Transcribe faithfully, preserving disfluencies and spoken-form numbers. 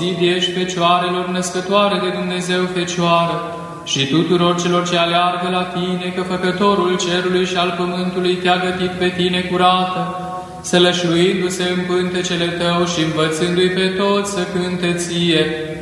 slăvit ești Fecioarelor, născătoare de Dumnezeu Fecioară, și tuturor celor ce aleargă la tine, că Făcătorul cerului și al pământului te-a gătit pe tine curată, sălășluindu-se în pântecele tău și învățându-i pe toți să cânte ție.